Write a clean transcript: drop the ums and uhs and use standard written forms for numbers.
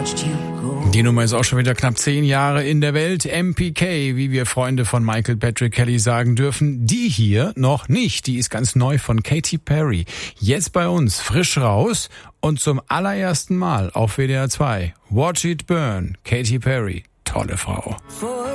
Die Nummer ist auch schon wieder knapp 10 Jahre in der Welt. MPK, wie wir Freunde von Michael Patrick Kelly sagen dürfen. Die hier noch nicht. Die ist ganz neu von Katy Perry. Jetzt bei uns, frisch raus und zum allerersten Mal auf WDR 2. Watch It Burn. Katy Perry, tolle Frau.